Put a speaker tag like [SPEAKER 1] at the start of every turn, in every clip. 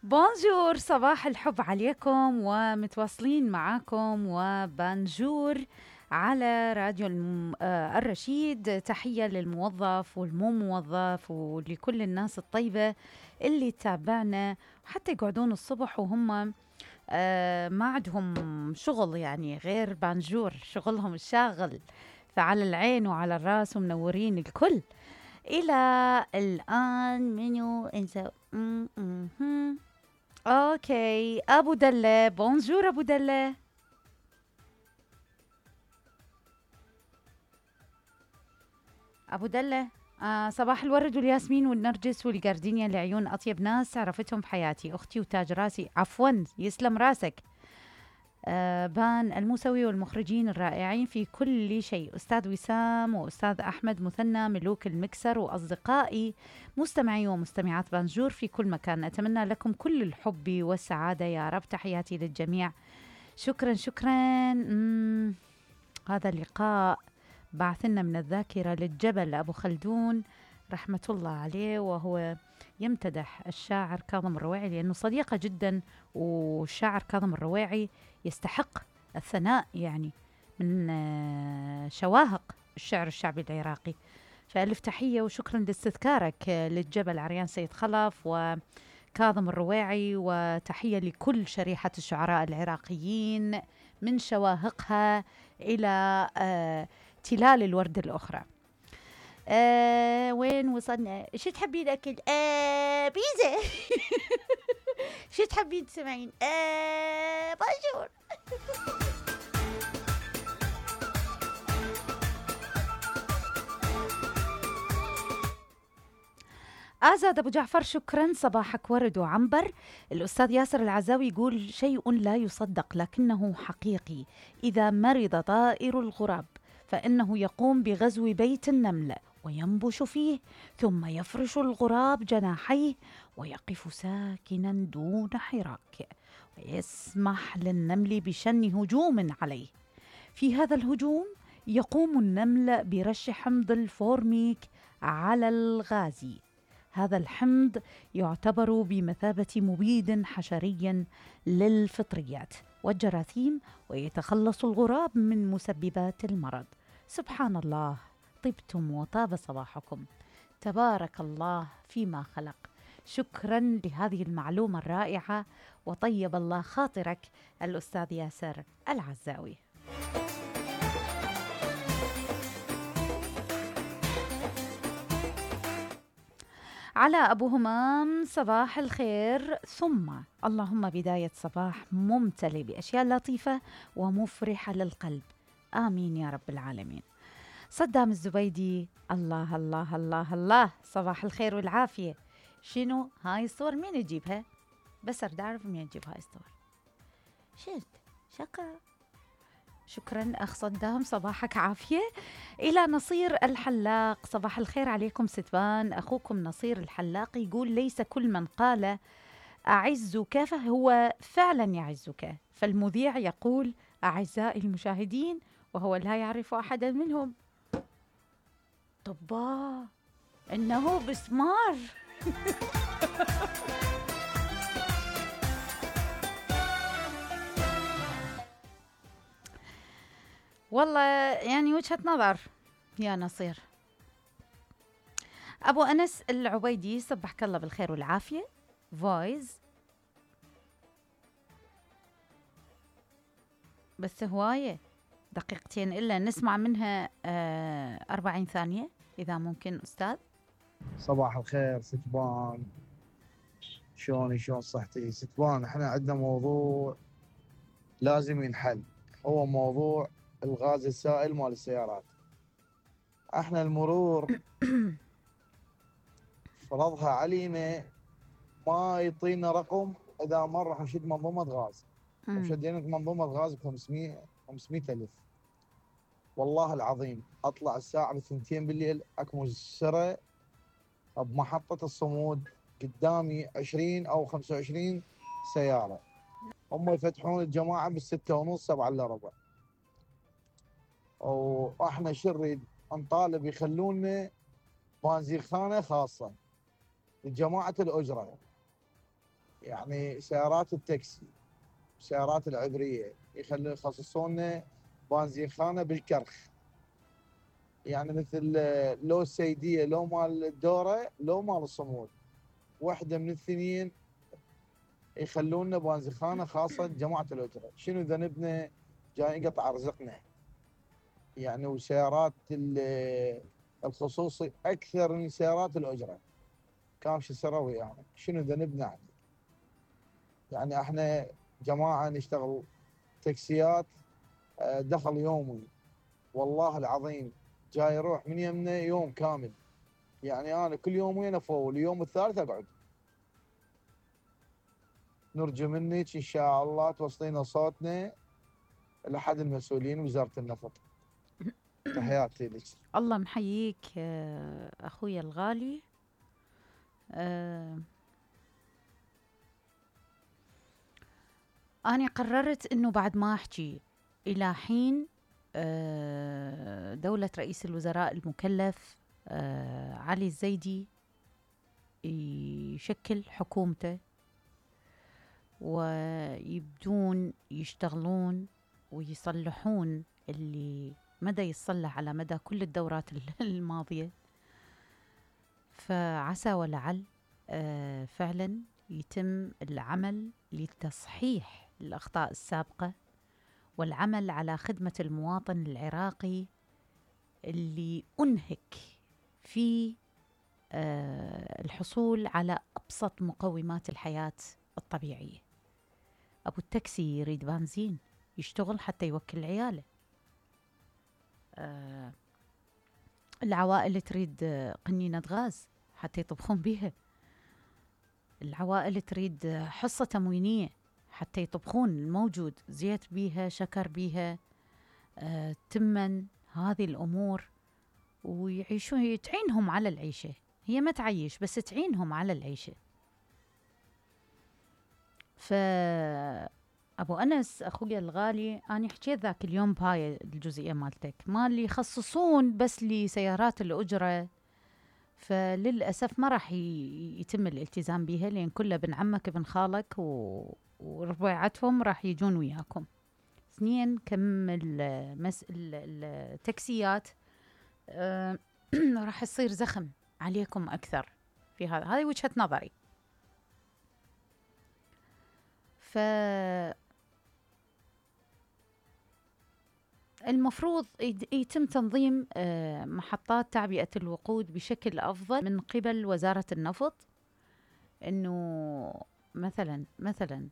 [SPEAKER 1] بونجور، صباح الحب عليكم ومتواصلين معاكم وبانجور على راديو الرشيد. تحية للموظف والمو موظف ولكل الناس الطيبة اللي تابعنا وحتى يقعدون الصبح وهم ما عندهم شغل، يعني غير بانجور شغلهم الشاغل. فعلى العين وعلى الراس ومنورين الكل. إلى الآن منو إنسى. اوكي، ابو دلة، بونجور ابو دلة. ابو دلة، صباح الورد والياسمين والنرجس والجاردينيا لعيون اطيب ناس عرفتهم بحياتي، اختي وتاج راسي، عفوا يسلم راسك. بان الموسوي والمخرجين الرائعين في كل شيء، أستاذ وسام وأستاذ أحمد مثنى ملوك المكسر، وأصدقائي مستمعي ومستمعات بانجور في كل مكان، أتمنى لكم كل الحب والسعادة يا رب. تحياتي للجميع. شكرا شكرا. هذا اللقاء بعثنا من الذاكرة للجبل أبو خلدون رحمة الله عليه، وهو يمتدح الشاعر كاظم الرويعي لأنه صديقة جدا، والشاعر كاظم الرويعي يستحق الثناء، يعني من شواهق الشعر الشعبي العراقي. فألف تحية وشكرا لاستذكارك للجبل عريان سيد خلف وكاظم الرويعي، وتحية لكل شريحة الشعراء العراقيين من شواهقها إلى تلال الورد الأخرى. وين وصلنا؟ شو تحبين أكل؟ بيتزا. شو تحبين تسمعين؟ بونجور. آزاد أبو جعفر، شكرا، صباحك ورد وعنبر. الأستاذ ياسر العزاوي يقول شيء لا يصدق لكنه حقيقي: إذا مرض طائر الغراب فإنه يقوم بغزو بيت النمل وينبش فيه، ثم يفرش الغراب جناحيه ويقف ساكنا دون حراك، ويسمح للنمل بشن هجوم عليه. في هذا الهجوم يقوم النمل برش حمض الفورميك على الغازي. هذا الحمض يعتبر بمثابة مبيد حشري للفطريات والجراثيم، ويتخلص الغراب من مسببات المرض. سبحان الله، طبتم وطاب صباحكم، تبارك الله فيما خلق. شكرا لهذه المعلومة الرائعة، وطيب الله خاطرك الأستاذ ياسر العزاوي. على أبو همام، صباح الخير، ثم اللهم بداية صباح ممتلئ بأشياء لطيفة ومفرحة للقلب، آمين يا رب العالمين. صدام الزبيدي، الله الله الله الله، صباح الخير والعافية. شنو هاي الصور؟ مين يجيبها؟ بس أريد أعرف مين يجيب هاي الصور. شفت شكرا. شكرا أخ صدام، صباحك عافية. إلى نصير الحلاق، صباح الخير عليكم ستبان، أخوكم نصير الحلاق يقول ليس كل من قال أعزك فهو فعلا يعزك، فالمذيع يقول أعزائي المشاهدين وهو لا يعرف أحدا منهم. طبا إنه بسمار. والله يعني وجهة نظر يا نصير. أبو أنس العبيدي، صبحك الله بالخير والعافية. فويز بس هواية، دقيقتين إلا نسمع منها 40 ثانية إذا ممكن أستاذ.
[SPEAKER 2] صباح الخير ستبان، شلون صحتي ستبان؟ احنا عندنا موضوع لازم ينحل، هو موضوع الغاز السائل مال السيارات. احنا المرور فرضها علينا ما يعطينا رقم اذا ما راح نشد منظومه غاز، وشدينا منظومه غاز ب 500 الف. والله العظيم اطلع الساعه 2 بالليل اكمل السره بمحطه الصمود، قدامي 20 او 25 سياره، هم يفتحون الجماعه بالستة ونص 7 الا ربع، واحنا شو نريد؟ نطالب يخلونا بنزينخانه خاصه لجماعه الاجره. يعني سيارات التاكسي، سيارات العبريه يخصصون لنا بنزين خانه بالكرخ، يعني مثل لو السيديه لو مال الدوره لو مال الصمود، واحده من الاثنين يخلونا بنزين خانه خاصه جماعه الاجره. شنو ذنبنا؟ جاي يقطع رزقنا يعني. وسيارات الخصوصي اكثر من سيارات الاجره، كامش السروي يعني. شنو ذنبنا يعني؟ يعني احنا جماعه نشتغل تاكسيات دخل يومي، والله العظيم جاي يروح من يمنا يوم كامل. يعني انا كل يومين افول، اليوم الثالث اقعد. نرجو منك ان شاء الله توصلين صوتنا لحد المسؤولين وزاره النفط. تحياتي لك.
[SPEAKER 1] الله محييك أخوي الغالي. أنا قررت أنه بعد ما أحكي إلى حين دولة رئيس الوزراء المكلف علي الزيدي يشكل حكومته ويبدون يشتغلون ويصلحون اللي مدى يصلح على مدى كل الدورات الماضية. فعسى ولعل فعلا يتم العمل لتصحيح الأخطاء السابقة والعمل على خدمة المواطن العراقي اللي أنهك في الحصول على أبسط مقومات الحياة الطبيعية. أبو التاكسي يريد بنزين يشتغل حتى يوكل عياله، العوائل تريد قنينة غاز حتى يطبخون بيها، العوائل تريد حصة تموينية حتى يطبخون الموجود، زيت بيها شكر بيها تمن هذه الأمور، ويعيشون تعينهم على العيشة. هي ما تعيش بس تعينهم على العيشة. فأبو أنس أخوي الغالي، أنا حكيت ذاك اليوم بهاي الجزئية مالتك ما اللي يخصصون بس لسيارات الأجرة، فللأسف ما راح يتم الالتزام بها، لأن كله بن عمك بن خالك وربيعتهم راح يجون وياكم. اثنين كم التاكسيات راح يصير زخم عليكم أكثر في هذه وجهة نظري. المفروض يتم تنظيم محطات تعبئة الوقود بشكل أفضل من قبل وزارة النفط، إنه مثلا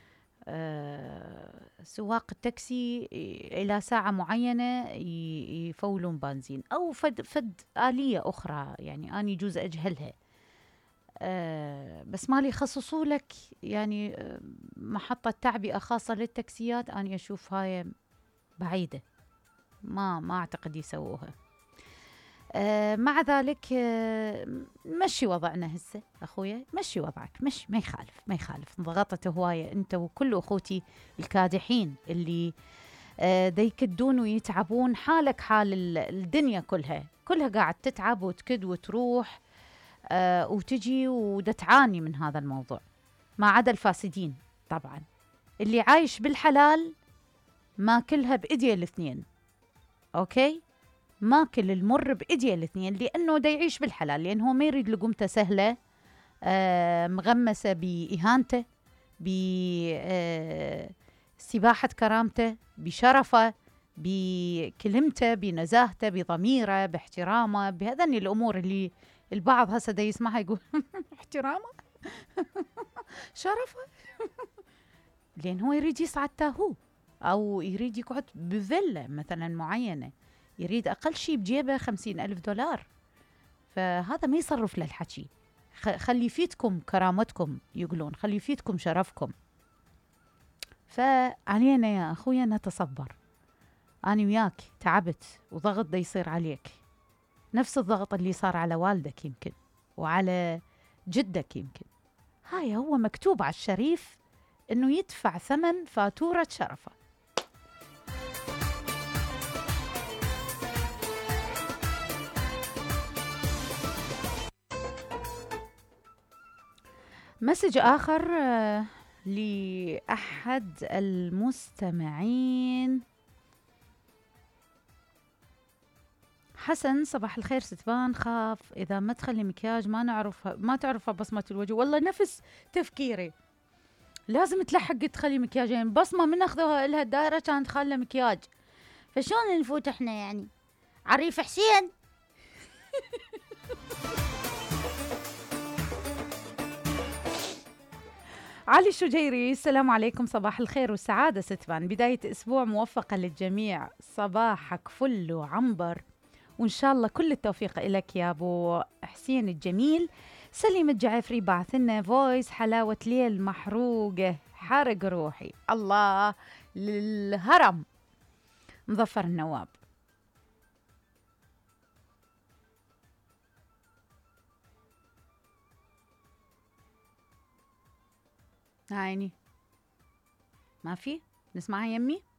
[SPEAKER 1] سواق التاكسي إلى ساعة معينة يفولون بنزين، أو فد آلية أخرى يعني أنا يجوز أجهلها، بس ما لي يخصصوا لك يعني محطة تعبئة خاصة للتاكسيات. أنا أشوف هاي بعيدة، ما أعتقد يسووها. مع ذلك مشي وضعنا هسه أخويا، مشي وضعك، مشي، ما يخالف ضغطت هواية أنت وكل أخوتي الكادحين اللي دا يكدون ويتعبون، حالك حال الدنيا كلها قاعد تتعب وتكد وتروح وتجي ودا تعاني من هذا الموضوع، ما عدا الفاسدين طبعا. اللي عايش بالحلال ما كلها بإيدي الاثنين، أوكي؟ ما كل المر بإيدي الاثنين، لأنه دا يعيش بالحلال، لأنه ما يريد لقمته سهلة مغمسة بإهانته، بسباحة كرامته، بشرفه، بكلمته، بنزاهته، بضميره، باحترامه، بهذني الأمور اللي البعض هسه دا يسمعها يقول احترامه شرفه لأن هو يريد يصعد تاهو، أو يريد يقعد بفيلا مثلا معينة، يريد أقل شيء بجيبه 50,000 دولار. فهذا ما يصرف للحكي. خلي يفيدكم كرامتكم، يقولون خلي يفيدكم شرفكم. فعلينا يا أخويا نتصبر. أنا وياك تعبت وضغط دا يصير عليك، نفس الضغط اللي صار على والدك يمكن وعلى جدك يمكن. هاي هو مكتوب على الشريف إنه يدفع ثمن فاتورة شرفه. مسج آخر لأحد المستمعين. حسن، صباح الخير ستبان، خاف إذا ما تخلي مكياج ما تعرفها بصمة الوجه. والله نفس تفكيري، لازم تلحق تخلي مكياجين، بصمة من أخذوها إلها الدائرة كانت خالة مكياج، فشون نفوت إحنا يعني؟ عريف حسين. علي الشجيري، السلام عليكم، صباح الخير والسعادة ستبان، بداية أسبوع موفقة للجميع، صباحك فل وعنبر، وإن شاء الله كل التوفيق لك يا أبو حسين الجميل. سليم الجعفري بعث لنا فويس، حلاوة ليل محروقة حرق روحي، الله للهرم. مظفر النواب. عيني ما في نسمعها يمي.